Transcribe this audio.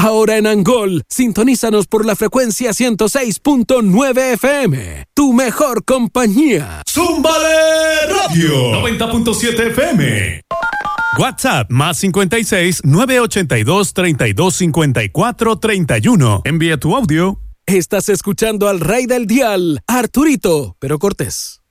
Ahora en Angol, sintonízanos por la frecuencia 106.9 FM. Tu mejor compañía. ¡Zúmbale Radio! 90.7 FM. WhatsApp más 56 982 32 54 31. Envía tu audio. Estás escuchando al rey del dial, Arturito, pero Cortés.